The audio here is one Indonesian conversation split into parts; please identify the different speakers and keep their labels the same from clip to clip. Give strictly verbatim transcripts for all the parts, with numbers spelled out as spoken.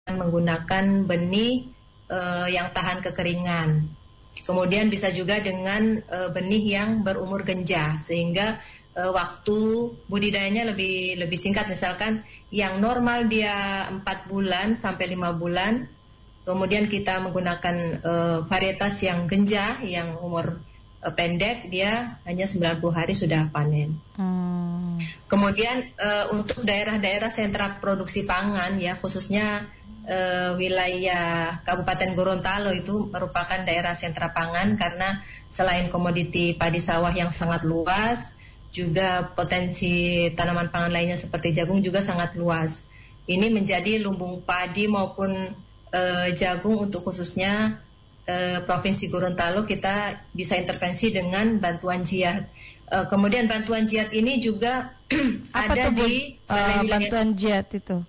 Speaker 1: menggunakan benih uh, yang tahan kekeringan. Kemudian bisa juga dengan uh, benih yang berumur genjah, sehingga uh, waktu budidayanya lebih lebih singkat. Misalkan yang normal dia empat bulan sampai lima bulan, kemudian kita menggunakan uh, varietas yang genjah, yang umur uh, pendek, dia hanya sembilan puluh hari sudah panen. Hmm. Kemudian uh, untuk daerah-daerah sentra produksi pangan ya, khususnya uh, wilayah Kabupaten Gorontalo itu merupakan daerah sentra pangan karena selain komoditi padi sawah yang sangat luas, juga potensi tanaman pangan lainnya seperti jagung juga sangat luas. Ini menjadi lumbung padi maupun uh, jagung untuk khususnya uh, Provinsi Gorontalo. Kita bisa intervensi dengan bantuan jihad. Uh, kemudian bantuan jihad ini juga ada
Speaker 2: tuh,
Speaker 1: di
Speaker 2: uh, bantuan jihad itu.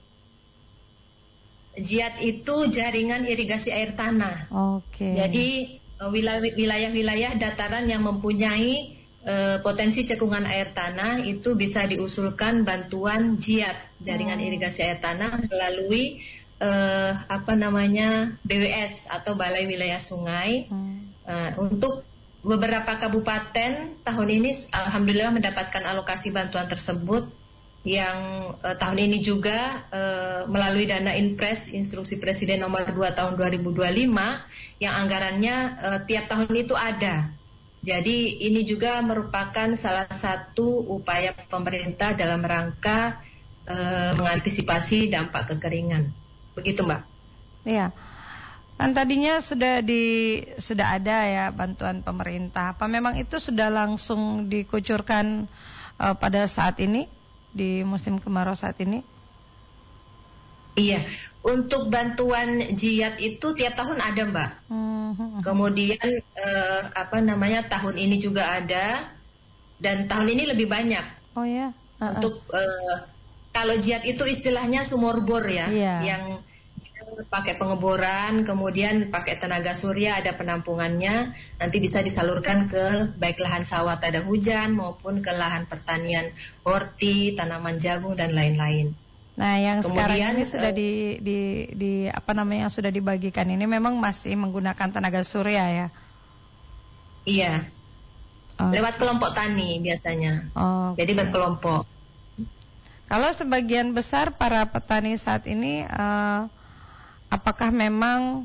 Speaker 1: Jihad itu jaringan irigasi air tanah.
Speaker 2: Oke. Okay.
Speaker 1: Jadi uh, wilayah-wilayah dataran yang mempunyai uh, potensi cekungan air tanah itu bisa diusulkan bantuan jihad, jaringan oh. irigasi air tanah melalui uh, apa namanya B W S atau Balai Wilayah Sungai. Hmm. Uh, untuk beberapa kabupaten tahun ini alhamdulillah mendapatkan alokasi bantuan tersebut, yang uh, tahun ini juga uh, melalui dana Inpres Instruksi Presiden nomor dua tahun dua ribu dua puluh lima yang anggarannya uh, tiap tahun itu ada. Jadi ini juga merupakan salah satu upaya pemerintah dalam rangka uh, mengantisipasi dampak kekeringan. Begitu, Mbak.
Speaker 2: Iya. Kan tadinya sudah di sudah ada ya bantuan pemerintah. Apa memang itu sudah langsung dikucurkan uh, pada saat ini di musim kemarau saat ini?
Speaker 1: Iya, untuk bantuan jihad itu tiap tahun ada, Mbak. Hmm. Kemudian uh, apa namanya tahun ini juga ada, dan tahun ini lebih banyak.
Speaker 2: Oh ya. Uh-uh.
Speaker 1: Untuk uh, kalau jihad itu istilahnya sumur bor ya,
Speaker 2: yeah.
Speaker 1: yang pakai pengeboran, kemudian pakai tenaga surya, ada penampungannya, nanti bisa disalurkan ke baik lahan sawah tada hujan maupun ke lahan pertanian horti, tanaman jagung dan lain-lain.
Speaker 2: Nah, yang kemudian, sekarang ini sudah
Speaker 1: uh,
Speaker 2: di, di, di apa namanya sudah dibagikan ini memang masih menggunakan tenaga surya ya?
Speaker 1: Iya, oh. lewat kelompok tani biasanya. Oh, jadi okay. berkelompok.
Speaker 2: Kalau sebagian besar para petani saat ini uh, apakah memang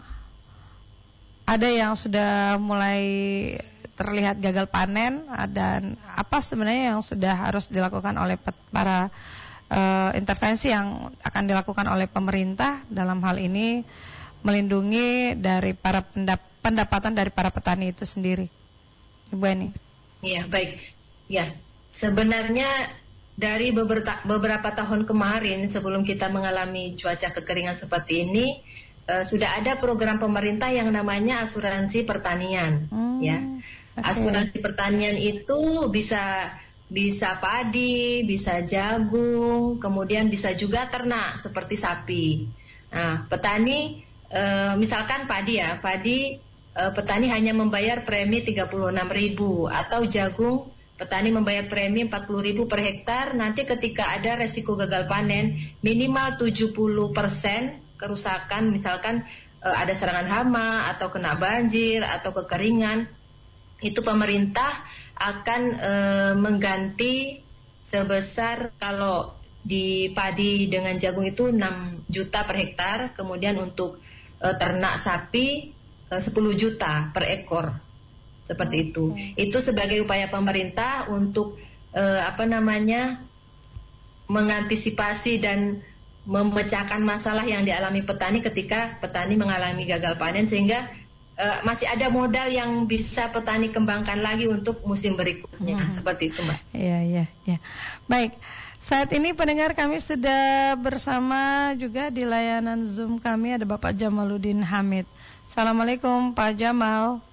Speaker 2: ada yang sudah mulai terlihat gagal panen, dan apa sebenarnya yang sudah harus dilakukan oleh para uh, intervensi yang akan dilakukan oleh pemerintah dalam hal ini melindungi dari para pendap- pendapatan dari para petani itu sendiri, Ibu Eni?
Speaker 1: Iya, baik. Ya, sebenarnya dari beberapa, beberapa tahun kemarin sebelum kita mengalami cuaca kekeringan seperti ini, uh, sudah ada program pemerintah yang namanya asuransi pertanian. Hmm, ya, okay. Asuransi pertanian itu bisa bisa padi, bisa jagung, kemudian bisa juga ternak seperti sapi. Nah, petani, uh, misalkan padi ya, padi uh, petani hanya membayar premi tiga puluh enam ribu, atau jagung petani membayar premi empat puluh ribu per hektar. Nanti ketika ada resiko gagal panen, minimal tujuh puluh persen kerusakan, misalkan e, ada serangan hama atau kena banjir atau kekeringan, itu pemerintah akan e, mengganti sebesar, kalau di padi dengan jagung itu enam juta per hektar, kemudian untuk e, ternak sapi e, sepuluh juta per ekor. Seperti itu. Okay. Itu sebagai upaya pemerintah untuk uh, apa namanya mengantisipasi dan memecahkan masalah yang dialami petani ketika petani mengalami gagal panen, sehingga uh, masih ada modal yang bisa petani kembangkan lagi untuk musim berikutnya. Hmm. Seperti itu, Mbak.
Speaker 2: Iya, iya, iya. Baik. Saat ini pendengar kami sudah bersama juga di layanan Zoom kami ada Bapak Jamaluddin Hamid. Assalamualaikum Pak Jamal.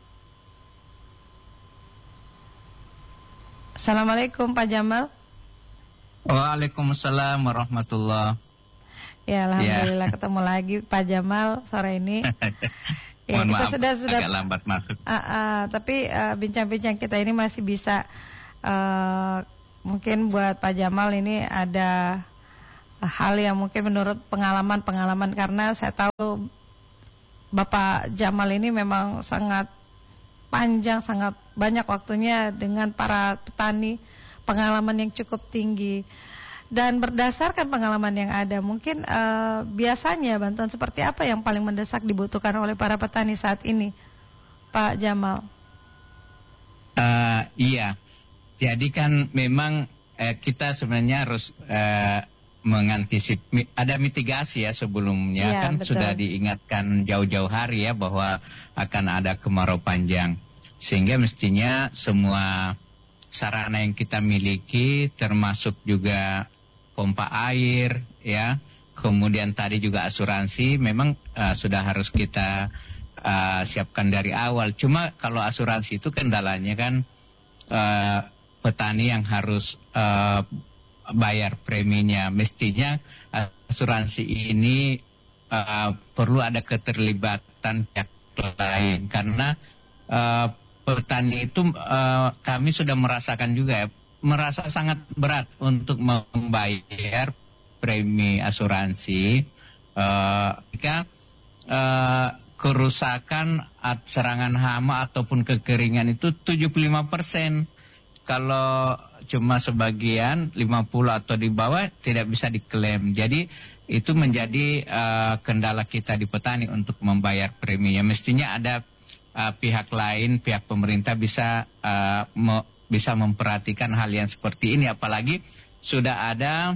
Speaker 2: Assalamualaikum Pak Jamal.
Speaker 3: Waalaikumsalam warahmatullah.
Speaker 2: Ya, alhamdulillah ya. Ketemu lagi Pak Jamal sore ini. Ya,
Speaker 3: mohon
Speaker 2: kita
Speaker 3: maaf,
Speaker 2: sudah sudah
Speaker 3: agak lambat masuk.
Speaker 2: Uh, uh, tapi uh, bincang-bincang kita ini masih bisa uh, mungkin buat Pak Jamal ini ada hal yang mungkin menurut pengalaman-pengalaman, karena saya tahu Bapak Jamal ini memang sangat panjang, sangat banyak waktunya dengan para petani, pengalaman yang cukup tinggi. Dan berdasarkan pengalaman yang ada, mungkin uh, biasanya bantuan seperti apa yang paling mendesak dibutuhkan oleh para petani saat ini, Pak Jamal?
Speaker 3: Uh, iya, jadi kan memang uh, kita sebenarnya harus uh, mengantisipasi, ada mitigasi ya sebelumnya, ya, kan betul. Sudah diingatkan jauh-jauh hari ya bahwa akan ada kemarau panjang, sehingga mestinya semua sarana yang kita miliki termasuk juga pompa air ya, kemudian tadi juga asuransi memang uh, sudah harus kita uh, siapkan dari awal. Cuma kalau asuransi itu kendalanya kan uh, petani yang harus uh, bayar preminya. Mestinya asuransi ini uh, perlu ada keterlibatan pihak lain, karena uh, petani itu uh, kami sudah merasakan juga ya, merasa sangat berat untuk membayar premi asuransi uh, jika uh, kerusakan, serangan hama ataupun kekeringan itu tujuh puluh lima persen. Kalau cuma sebagian lima puluh atau di bawah tidak bisa diklaim. Jadi itu menjadi uh, kendala kita di petani untuk membayar preminya. Mestinya ada uh, pihak lain, pihak pemerintah bisa uh, me, bisa memperhatikan hal yang seperti ini. Apalagi sudah ada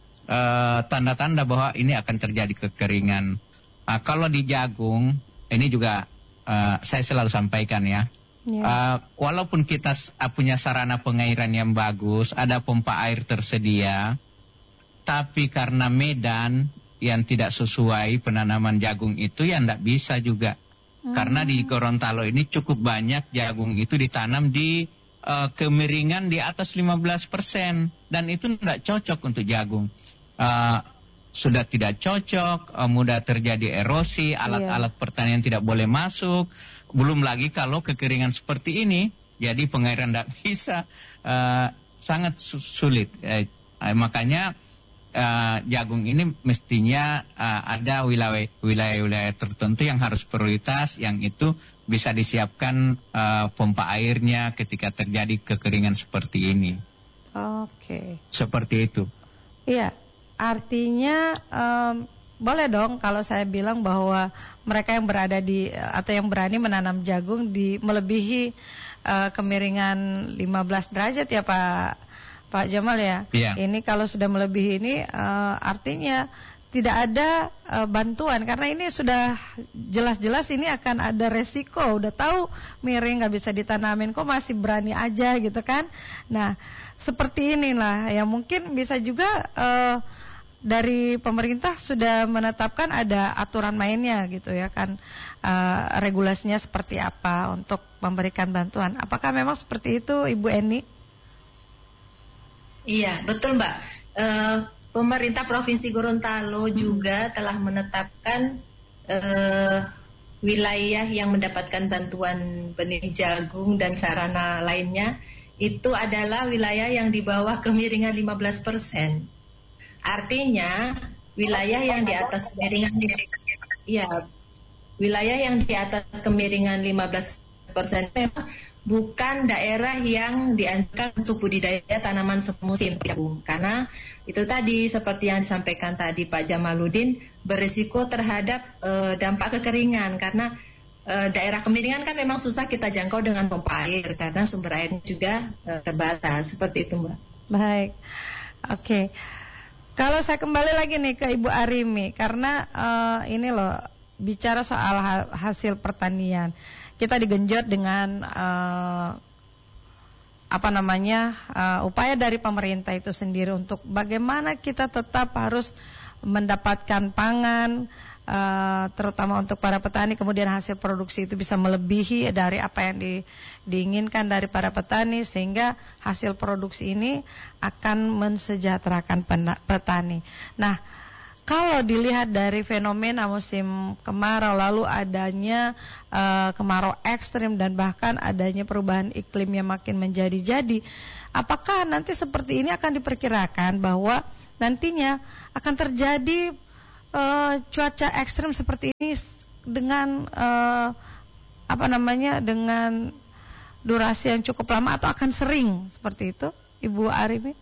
Speaker 3: uh, tanda-tanda bahwa ini akan terjadi kekeringan. Uh, kalau di jagung ini juga uh, saya selalu sampaikan ya. Yeah. Uh, walaupun kita punya sarana pengairan yang bagus, ada pompa air tersedia, tapi karena medan yang tidak sesuai penanaman jagung itu ya tidak bisa juga. Mm. Karena di Gorontalo ini cukup banyak jagung itu ditanam di uh, kemiringan di atas lima belas persen. Dan itu tidak cocok untuk jagung. Uh, sudah tidak cocok, uh, mudah terjadi erosi, alat-alat yeah. pertanian tidak boleh masuk. Belum lagi kalau kekeringan seperti ini, jadi pengairan tidak bisa, uh, sangat sulit. Uh, uh, makanya uh, jagung ini mestinya uh, ada wilayah-wilayah tertentu yang harus prioritas, yang itu bisa disiapkan uh, pompa airnya ketika terjadi kekeringan seperti ini.
Speaker 2: Oke. Okay.
Speaker 3: Seperti itu.
Speaker 2: Iya, artinya Um... boleh dong kalau saya bilang bahwa mereka yang berada di atau yang berani menanam jagung di melebihi uh, kemiringan lima belas derajat ya Pak Pak Jamal ya.
Speaker 3: Yeah.
Speaker 2: Ini kalau sudah melebihi ini uh, artinya tidak ada uh, bantuan, karena ini sudah jelas-jelas ini akan ada resiko. Udah tahu miring nggak bisa ditanamin, kok masih berani aja gitu kan. Nah seperti inilah yang mungkin bisa juga uh, dari pemerintah sudah menetapkan ada aturan mainnya gitu ya kan, uh, regulasinya seperti apa untuk memberikan bantuan. Apakah memang seperti itu Ibu Eni?
Speaker 1: Iya betul Mbak. Uh, pemerintah Provinsi Gorontalo hmm. juga telah menetapkan uh, wilayah yang mendapatkan bantuan benih jagung dan sarana lainnya itu adalah wilayah yang di bawah kemiringan lima belas persen. Artinya wilayah yang di atas kemiringan ya, wilayah yang di atas kemiringan lima belas persen memang bukan daerah yang dianjurkan untuk budidaya tanaman semusim jagung, karena itu tadi seperti yang disampaikan tadi Pak Jamaluddin, berisiko terhadap uh, dampak kekeringan, karena uh, daerah kemiringan kan memang susah kita jangkau dengan pompa air karena sumber airnya juga uh, terbatas. Seperti itu Mbak.
Speaker 2: Baik, oke. Okay. Kalau saya kembali lagi nih ke Ibu Arimi, karena uh, ini loh bicara soal ha- hasil pertanian, kita digenjot dengan uh, apa namanya uh, upaya dari pemerintah itu sendiri untuk bagaimana kita tetap harus mendapatkan pangan, uh, terutama untuk para petani, kemudian hasil produksi itu bisa melebihi dari apa yang di, diinginkan dari para petani, sehingga hasil produksi ini akan mensejahterakan petani. Nah, kalau dilihat dari fenomena musim kemarau, lalu adanya uh, kemarau ekstrim dan bahkan adanya perubahan iklim yang makin menjadi-jadi, apakah nanti seperti ini akan diperkirakan bahwa nantinya akan terjadi uh, cuaca ekstrim seperti ini dengan uh, apa namanya dengan durasi yang cukup lama atau akan sering seperti itu, Ibu Arimi?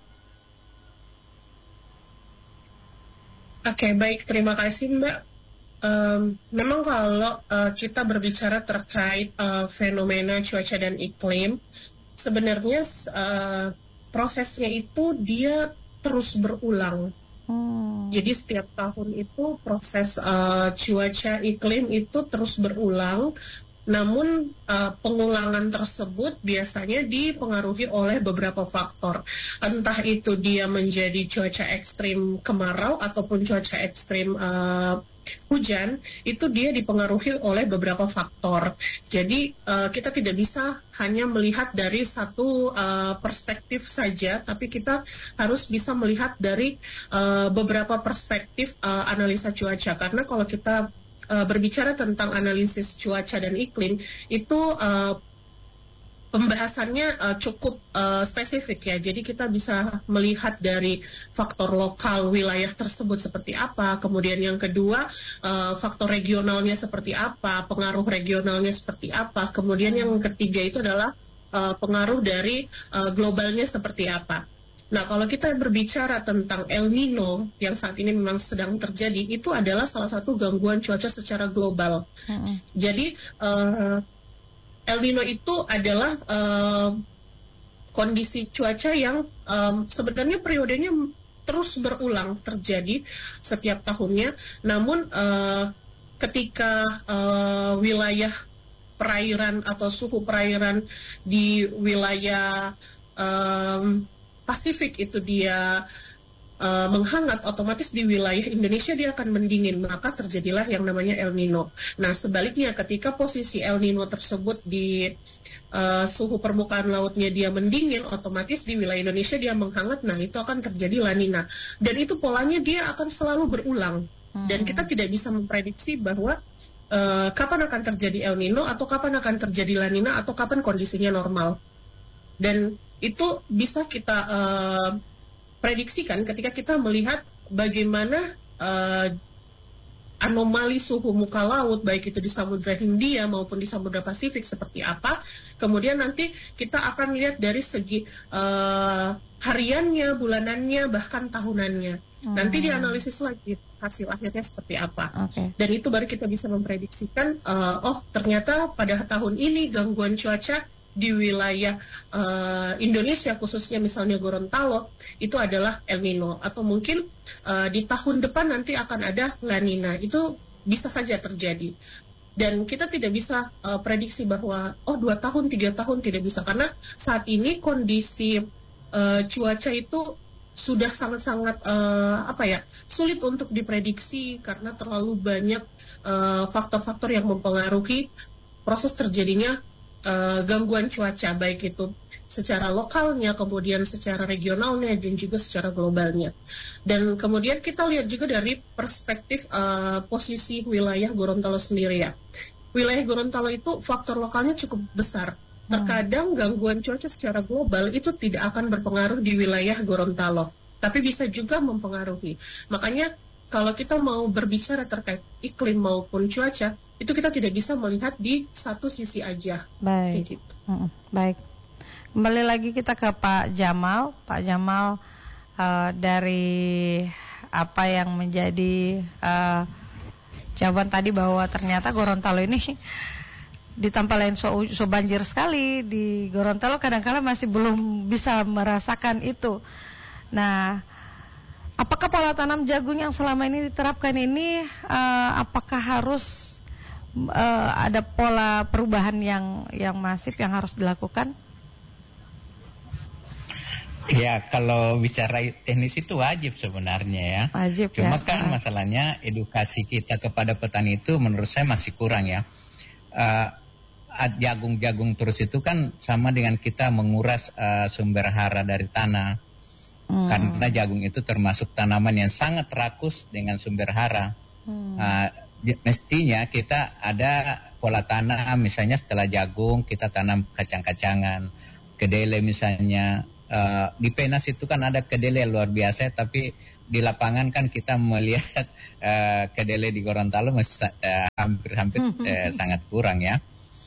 Speaker 4: Oke, baik, terima kasih Mbak. Um, memang kalau uh, kita berbicara terkait uh, fenomena cuaca dan iklim, sebenarnya uh, prosesnya itu dia terus berulang. Hmm. Jadi setiap tahun itu proses uh, cuaca iklim itu terus berulang. Namun uh, pengulangan tersebut biasanya dipengaruhi oleh beberapa faktor. Entah itu dia menjadi cuaca ekstrim kemarau ataupun cuaca ekstrim uh, hujan, itu dia dipengaruhi oleh beberapa faktor. Jadi uh, kita tidak bisa hanya melihat dari satu uh, perspektif saja, tapi kita harus bisa melihat dari uh, beberapa perspektif uh, analisa cuaca. Karena kalau kita Uh, berbicara tentang analisis cuaca dan iklim, itu uh, pembahasannya uh, cukup uh, spesifik ya. Jadi kita bisa melihat dari faktor lokal wilayah tersebut seperti apa, kemudian yang kedua uh, faktor regionalnya seperti apa, pengaruh regionalnya seperti apa, kemudian yang ketiga itu adalah uh, pengaruh dari uh, globalnya seperti apa. Nah, kalau kita berbicara tentang El Nino yang saat ini memang sedang terjadi, itu adalah salah satu gangguan cuaca secara global. Mm-hmm. Jadi, uh, El Nino itu adalah uh, kondisi cuaca yang um, sebenarnya periodenya terus berulang terjadi setiap tahunnya. Namun, uh, ketika uh, wilayah perairan atau suhu perairan di wilayah um, Pasifik itu dia uh, menghangat, otomatis di wilayah Indonesia dia akan mendingin, maka terjadilah yang namanya El Nino. Nah, sebaliknya ketika posisi El Nino tersebut di uh, suhu permukaan lautnya dia mendingin, otomatis di wilayah Indonesia dia menghangat, nah itu akan terjadi La Nina. Dan itu polanya dia akan selalu berulang. Dan kita tidak bisa memprediksi bahwa uh, kapan akan terjadi El Nino, atau kapan akan terjadi La Nina, atau kapan kondisinya normal. Dan itu bisa kita uh, prediksikan ketika kita melihat bagaimana uh, anomali suhu muka laut, baik itu di Samudra Hindia maupun di Samudra Pasifik seperti apa. Kemudian nanti kita akan lihat dari segi uh, hariannya, bulanannya, bahkan tahunannya. Hmm. Nanti dianalisis lagi hasil akhirnya seperti apa. Okay. Dan itu baru kita bisa memprediksikan, uh, oh ternyata pada tahun ini gangguan cuaca di wilayah uh, Indonesia, khususnya misalnya Gorontalo, itu adalah El Nino. Atau mungkin uh, di tahun depan nanti akan ada La Nina. Itu bisa saja terjadi. Dan kita tidak bisa uh, prediksi bahwa, oh dua tahun, tiga tahun, tidak bisa. Karena saat ini kondisi uh, cuaca itu sudah sangat-sangat uh, apa ya, sulit untuk diprediksi karena terlalu banyak uh, faktor-faktor yang mempengaruhi proses terjadinya Uh, gangguan cuaca, baik itu secara lokalnya, kemudian secara regionalnya, dan juga secara globalnya. Dan kemudian kita lihat juga dari perspektif uh, posisi wilayah Gorontalo sendiri ya. Wilayah Gorontalo itu faktor lokalnya cukup besar. Terkadang gangguan cuaca secara global itu tidak akan berpengaruh di wilayah Gorontalo, tapi bisa juga mempengaruhi. Makanya kalau kita mau berbicara terkait iklim maupun cuaca, itu kita tidak bisa melihat di satu sisi aja.
Speaker 2: Baik.
Speaker 4: Gitu.
Speaker 2: Hmm, baik. Kembali lagi kita ke Pak Jamal. Pak Jamal, uh, dari apa yang menjadi uh, jawaban tadi bahwa ternyata Gorontalo ini ditampalain so, so banjir sekali di Gorontalo, kadang-kadang masih belum bisa merasakan itu. Nah, apakah pola tanam jagung yang selama ini diterapkan ini uh, apakah harus uh, ada pola perubahan yang yang masif yang harus dilakukan?
Speaker 3: Ya, kalau bicara teknis itu wajib sebenarnya ya.
Speaker 2: Wajib.
Speaker 3: Cuma
Speaker 2: ya.
Speaker 3: kan masalahnya edukasi kita kepada petani itu menurut saya masih kurang ya. Uh, jagung-jagung terus itu kan sama dengan kita menguras uh, sumber hara dari tanah. Hmm. Karena jagung itu termasuk tanaman yang sangat rakus dengan sumber hara. Hmm. Uh, mestinya kita ada pola tanam, misalnya setelah jagung kita tanam kacang-kacangan, kedelai misalnya, Uh, di Penas itu kan ada kedelai luar biasa, tapi di lapangan kan kita melihat uh, kedelai di Gorontalo masih uh, hampir-hampir uh, sangat kurang ya.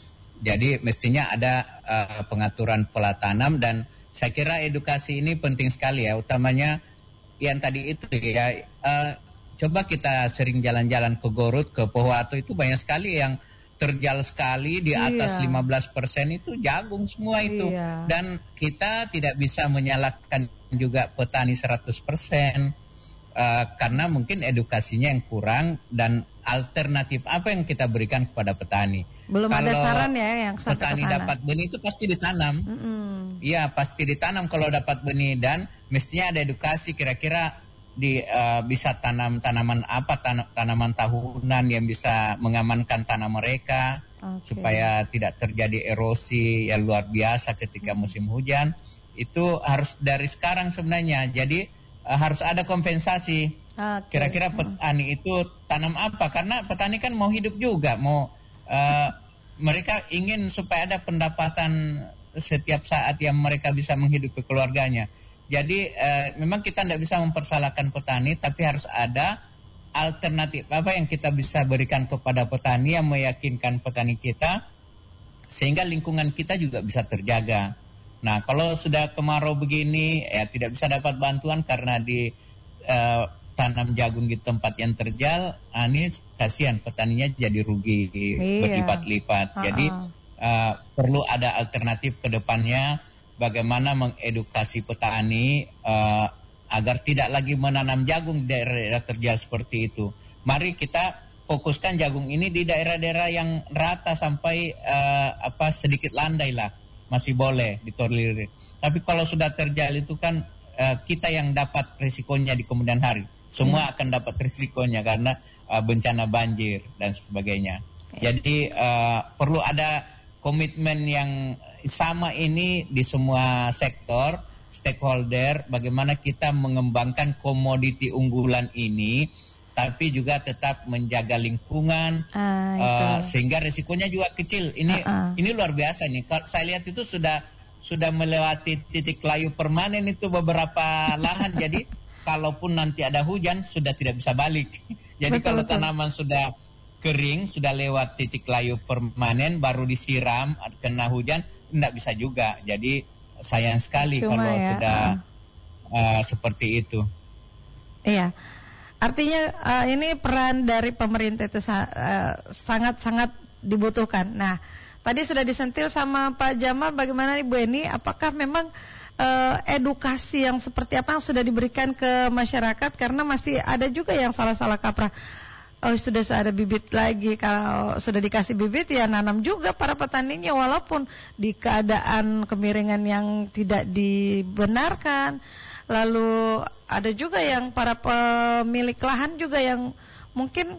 Speaker 3: Jadi mestinya ada uh, pengaturan pola tanam, dan saya kira edukasi ini penting sekali ya, utamanya yang tadi itu ya. Uh, coba kita sering jalan-jalan ke Garut, ke Pohuwato, itu banyak sekali yang terjal sekali di atas iya. lima belas persen itu jagung semua itu. Iya. Dan kita tidak bisa menyalahkan juga petani seratus persen uh, karena mungkin edukasinya yang kurang, dan alternatif apa yang kita berikan kepada petani.
Speaker 2: Belum kalau ada saran ya yang sampai
Speaker 3: petani
Speaker 2: kesana.
Speaker 3: Dapat benih itu pasti ditanam. Iya, mm-hmm. pasti ditanam kalau dapat benih, dan mestinya ada edukasi kira-kira di uh, bisa tanam tanaman apa, tan- tanaman tahunan yang bisa mengamankan tanah mereka, okay. supaya tidak terjadi erosi yang luar biasa ketika musim hujan. Itu harus dari sekarang sebenarnya. Jadi uh, harus ada kompensasi. Okay. Kira-kira petani itu tanam apa? Karena petani kan mau hidup juga, mau uh, mereka ingin supaya ada pendapatan setiap saat yang mereka bisa menghidupi keluarganya. Jadi eh, memang kita tidak bisa mempersalahkan petani, tapi harus ada alternatif apa yang kita bisa berikan kepada petani yang meyakinkan petani kita, sehingga lingkungan kita juga bisa terjaga. Nah, kalau sudah kemarau begini, ya tidak bisa dapat bantuan karena di eh, tanam jagung di tempat yang terjal, ah, ini kasihan petaninya jadi rugi iya. berlipat-lipat. Uh-uh. Jadi eh, perlu ada alternatif ke depannya. Bagaimana mengedukasi petani uh, agar tidak lagi menanam jagung di daerah-daerah terjal seperti itu. Mari kita fokuskan jagung ini di daerah-daerah yang rata sampai uh, apa sedikit landai lah, masih boleh ditolerir. Tapi kalau sudah terjal itu kan uh, kita yang dapat risikonya di kemudian hari. Semua hmm. akan dapat risikonya karena uh, bencana banjir dan sebagainya. Hmm. Jadi uh, perlu ada komitmen yang sama ini di semua sektor, stakeholder, bagaimana kita mengembangkan komoditi unggulan ini, tapi juga tetap menjaga lingkungan, ah, uh, sehingga risikonya juga kecil. Ini uh-uh. ini luar biasa nih. Saya lihat itu sudah sudah melewati titik layu permanen itu beberapa lahan. Jadi kalaupun nanti ada hujan sudah tidak bisa balik. Jadi betul, kalau betul. Tanaman sudah kering, sudah lewat titik layu permanen, baru disiram, kena hujan, tidak bisa juga. Jadi sayang sekali Cuma kalau ya, sudah uh. Uh, seperti itu.
Speaker 2: Iya, artinya uh, ini peran dari pemerintah itu uh, sangat-sangat dibutuhkan. Nah, tadi sudah disentil sama Pak Jamal, bagaimana Ibu Eni, apakah memang uh, edukasi yang seperti apa yang sudah diberikan ke masyarakat, karena masih ada juga yang salah-salah kaprah. Oh, sudah ada bibit lagi, kalau sudah dikasih bibit ya nanam juga para petaninya, walaupun di keadaan kemiringan yang tidak dibenarkan. Lalu ada juga yang para pemilik lahan juga yang mungkin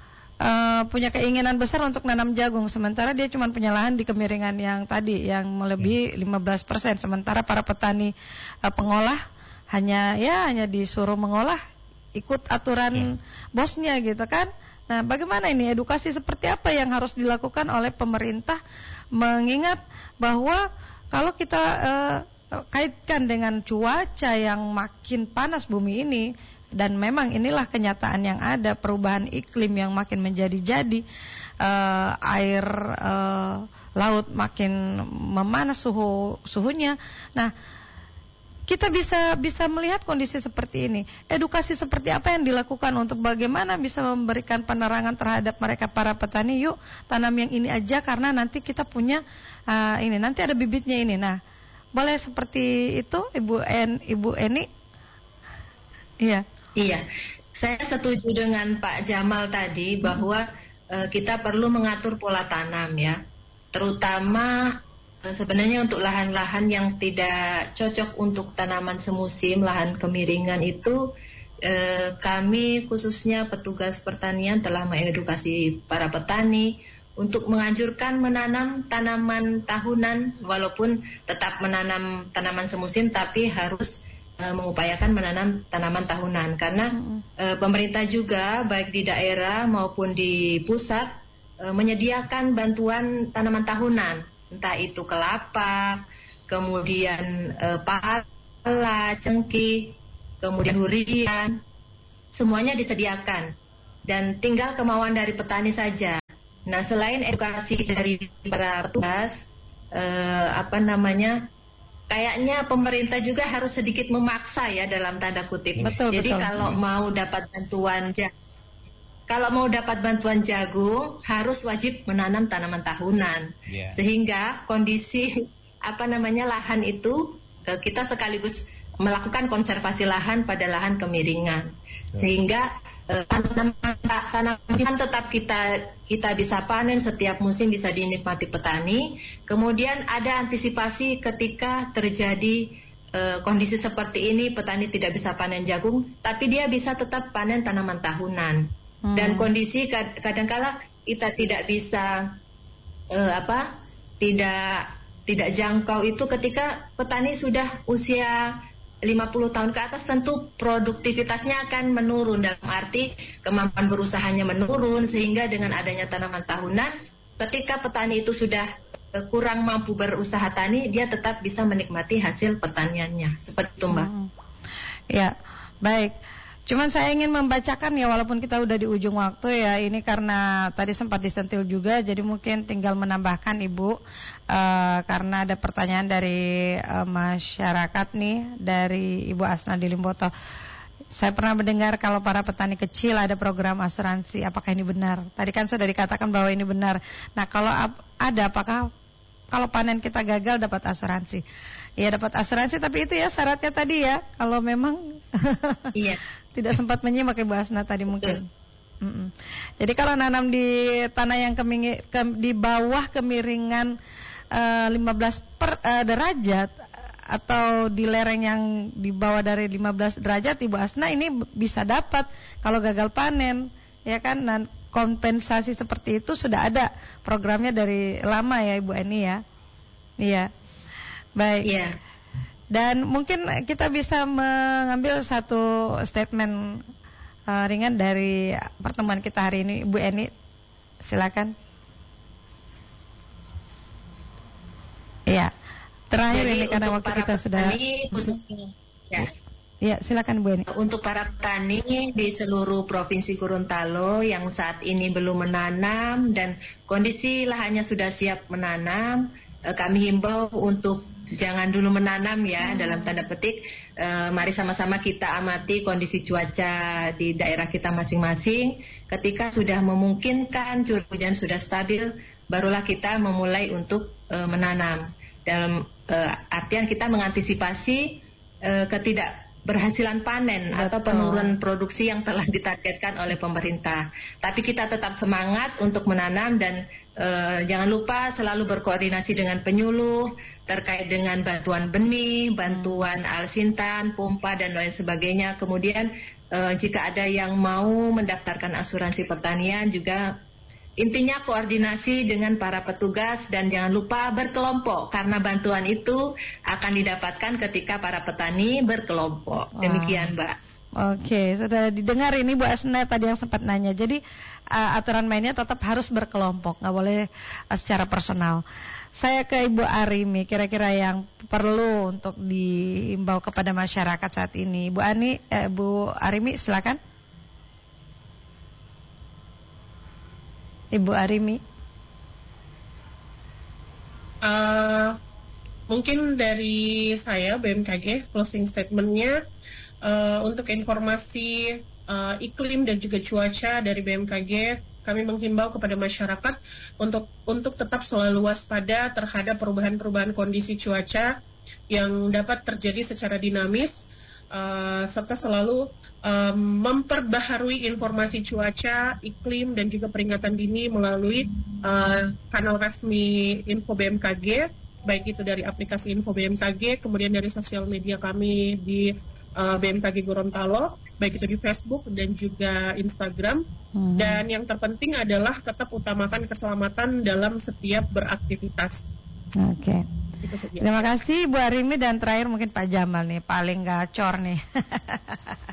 Speaker 2: uh, punya keinginan besar untuk nanam jagung, sementara dia cuma punya lahan di kemiringan yang tadi yang melebihi lima belas persen, sementara para petani uh, pengolah hanya ya hanya disuruh mengolah ikut aturan hmm. bosnya gitu kan. Nah, bagaimana ini edukasi seperti apa yang harus dilakukan oleh pemerintah, mengingat bahwa kalau kita uh, kaitkan dengan cuaca yang makin panas bumi ini, dan memang inilah kenyataan yang ada, perubahan iklim yang makin menjadi-jadi, uh, air uh, laut makin memanas suhu suhunya. Nah, kita bisa bisa melihat kondisi seperti ini. Edukasi seperti apa yang dilakukan untuk bagaimana bisa memberikan penerangan terhadap mereka para petani, yuk tanam yang ini aja karena nanti kita punya uh, ini, nanti ada bibitnya ini. Nah, boleh seperti itu Ibu En, Ibu Eni? Iya.
Speaker 1: Iya. Saya setuju dengan Pak Jamal tadi bahwa uh, kita perlu mengatur pola tanam ya. Terutama sebenarnya untuk lahan-lahan yang tidak cocok untuk tanaman semusim, lahan kemiringan itu eh, kami khususnya petugas pertanian telah mengedukasi para petani untuk menganjurkan menanam tanaman tahunan, walaupun tetap menanam tanaman semusim tapi harus eh, mengupayakan menanam tanaman tahunan, karena eh, pemerintah juga baik di daerah maupun di pusat eh, menyediakan bantuan tanaman tahunan, entah itu kelapa, kemudian eh, padi, pala, cengkeh, kemudian durian, semuanya disediakan dan tinggal kemauan dari petani saja. Nah, selain edukasi dari para petugas, eh, apa namanya, kayaknya pemerintah juga harus sedikit memaksa ya dalam tanda kutip.
Speaker 2: Betul,
Speaker 1: Jadi
Speaker 2: betul.
Speaker 1: kalau mau dapat bantuan kalau mau dapat bantuan jagung harus wajib menanam tanaman tahunan, yeah. Sehingga kondisi apa namanya lahan itu kita sekaligus melakukan konservasi lahan pada lahan kemiringan, sehingga tanaman tetap kita kita bisa panen setiap musim, bisa dinikmati petani. Kemudian ada antisipasi ketika terjadi uh, kondisi seperti ini, petani tidak bisa panen jagung, tapi dia bisa tetap panen tanaman tahunan. Hmm. Dan kondisi kadangkala kita tidak bisa uh, apa tidak tidak jangkau itu ketika petani sudah usia lima puluh tahun ke atas, tentu produktivitasnya akan menurun, dalam arti kemampuan berusahanya menurun, sehingga dengan adanya tanaman tahunan, ketika petani itu sudah kurang mampu berusaha tani, dia tetap bisa menikmati hasil pertaniannya. Seperti itu, Mbak.
Speaker 2: Hmm. Ya, baik. Cuman saya ingin membacakan ya, walaupun kita udah di ujung waktu ya, ini karena tadi sempat disentil juga, jadi mungkin tinggal menambahkan Ibu, uh, karena ada pertanyaan dari uh, masyarakat nih, dari Ibu Asna di Limboto. Saya pernah mendengar kalau para petani kecil ada program asuransi, apakah ini benar? Tadi kan sudah dikatakan bahwa ini benar. Nah, kalau ada, apakah kalau panen kita gagal dapat asuransi? Ya, dapat asuransi, tapi itu ya syaratnya tadi ya, kalau memang iya. Tidak sempat menyimak Ibu Asna tadi mungkin. Mm-mm. Jadi kalau nanam di tanah yang kemingi, ke, di bawah kemiringan uh, lima belas per, uh, derajat atau di lereng yang di bawah dari lima belas derajat, Ibu Asna ini bisa dapat kalau gagal panen, ya kan? Dan kompensasi seperti itu sudah ada programnya dari lama ya Ibu Eni ya. Iya. Baik. Iya. Dan mungkin kita bisa mengambil satu statement uh, ringan dari pertemuan kita hari ini, Bu Eni, silakan. Ya, terakhir jadi ini karena waktu kita sudah. Khususnya, ya. Ya, silakan Bu Eni.
Speaker 1: Untuk para petani di seluruh provinsi Gorontalo yang saat ini belum menanam dan kondisi lahannya sudah siap menanam, kami himbau untuk jangan dulu menanam ya, dalam tanda petik. E, mari sama-sama kita amati kondisi cuaca di daerah kita masing-masing. Ketika sudah memungkinkan, curah hujan sudah stabil, barulah kita memulai untuk e, menanam. Dalam e, artian kita mengantisipasi e, ketidakberhasilan panen. Betul. Atau penurunan produksi yang telah ditargetkan oleh pemerintah. Tapi kita tetap semangat untuk menanam dan e, jangan lupa selalu berkoordinasi dengan penyuluh terkait dengan bantuan benih, bantuan alsintan, pompa dan lain sebagainya. Kemudian e, jika ada yang mau mendaftarkan asuransi pertanian juga, intinya koordinasi dengan para petugas dan jangan lupa berkelompok, karena bantuan itu akan didapatkan ketika para petani berkelompok. Demikian, Mbak.
Speaker 2: Oke, sudah didengar ini Bu Asna tadi yang sempat nanya. Jadi uh, aturan mainnya tetap harus berkelompok, nggak boleh uh, secara personal. Saya ke Ibu Arimi, kira-kira yang perlu untuk diimbau kepada masyarakat saat ini. Bu Ani, eh, Bu Arimi, silakan. Ibu Arimi.
Speaker 4: Uh, mungkin dari saya B M K G closing statementnya, uh, untuk informasi uh, iklim dan juga cuaca dari B M K G, kami menghimbau kepada masyarakat untuk untuk tetap selalu waspada terhadap perubahan-perubahan kondisi cuaca yang dapat terjadi secara dinamis, uh, serta selalu um, memperbaharui informasi cuaca, iklim, dan juga peringatan dini melalui uh, kanal resmi Info B M K G, baik itu dari aplikasi Info B M K G, kemudian dari sosial media kami di Uh, B M K G Gorontalo, baik itu di Facebook dan juga Instagram. Hmm. Dan yang terpenting adalah tetap utamakan keselamatan dalam setiap beraktivitas.
Speaker 2: Oke. Okay. Terima kasih Bu Arimi, dan terakhir mungkin Pak Jamal nih, paling gacor nih.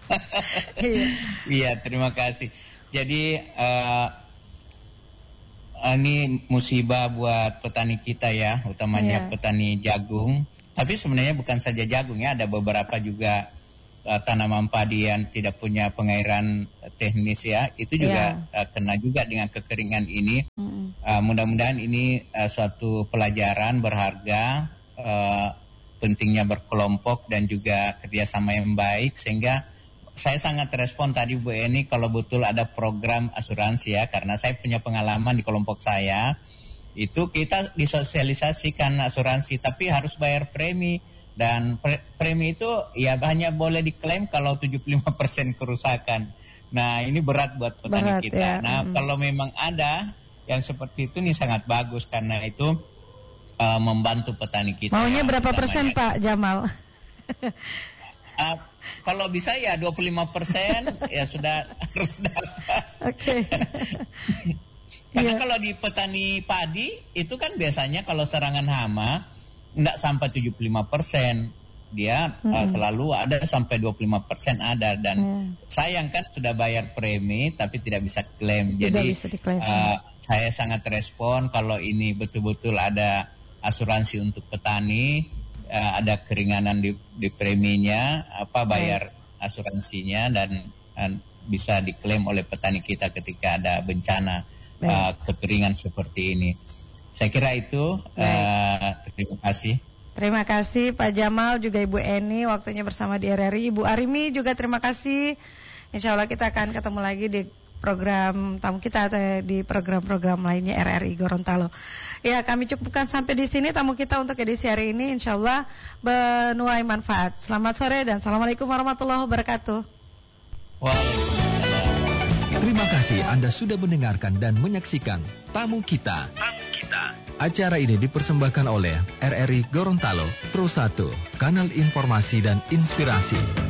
Speaker 3: Iya, terima kasih. Jadi uh, ini musibah buat petani kita ya, utamanya yeah. petani jagung. Tapi sebenarnya bukan saja jagung ya, ada beberapa juga uh, tanaman padi yang tidak punya pengairan teknis ya. Itu juga yeah. uh, kena juga dengan kekeringan ini. Mm. Uh, mudah-mudahan ini uh, suatu pelajaran berharga, uh, pentingnya berkelompok dan juga kerjasama yang baik, sehingga saya sangat respon tadi Bu Eni kalau betul ada program asuransi ya, karena saya punya pengalaman di kelompok saya, itu kita disosialisasikan asuransi tapi harus bayar premi, dan pre- premi itu ya hanya boleh diklaim kalau tujuh puluh lima persen kerusakan. Nah ini berat buat petani berat, kita. Ya. Nah hmm. kalau memang ada yang seperti itu nih sangat bagus, karena itu uh, membantu petani kita.
Speaker 2: Maunya berapa persen Pak Jamal?
Speaker 3: Uh, kalau bisa ya dua puluh lima persen ya sudah harus dapat. Oke. Karena yeah. kalau di petani padi itu kan biasanya kalau serangan hama enggak sampai tujuh puluh lima persen. Dia mm-hmm. uh, selalu ada sampai dua puluh lima persen ada, dan mm. sayang kan sudah bayar premi tapi tidak bisa klaim. Tidak Jadi bisa diklaim, uh, saya sangat respon kalau ini betul-betul ada asuransi untuk petani. Uh, ada keringanan di, di preminya, apa bayar Baik. asuransinya, dan, dan bisa diklaim oleh petani kita ketika ada bencana uh, kekeringan seperti ini. Saya kira itu. Uh, terima kasih.
Speaker 2: Terima kasih Pak Jamal, juga Ibu Eni waktunya bersama di R R I. Ibu Arimi juga terima kasih. Insya Allah kita akan ketemu lagi di program tamu kita atau di program-program lainnya R R I Gorontalo. Ya, kami cukupkan sampai di sini tamu kita untuk edisi hari ini. Insya Allah menuai manfaat. Selamat sore dan Assalamualaikum warahmatullahi wabarakatuh.
Speaker 3: Waalaikumsalam.
Speaker 5: Terima kasih Anda sudah mendengarkan dan menyaksikan Tamu Kita. Tamu Kita. Acara ini dipersembahkan oleh R R I Gorontalo Pro satu, kanal informasi dan inspirasi.